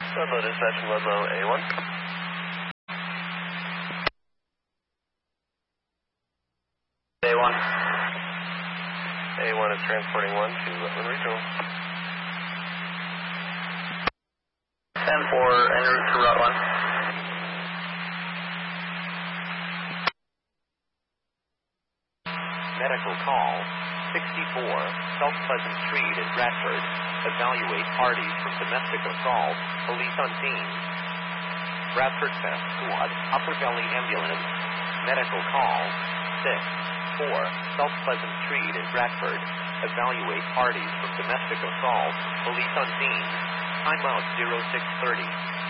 Ludlow dispatch from Ludlow A1. A1. A1 is transporting 1 to Rutland Regional. 10-4, en route to Rutland. Medical call 64, South Pleasant Street in Bradford. Evaluate parties from domestic assault. Police on scene. Bradford Fest Squad, Upper Valley Ambulance. Medical call 6-4, South Pleasant Street in Bradford. Evaluate parties from domestic assault. Police on scene. Timeout 0630.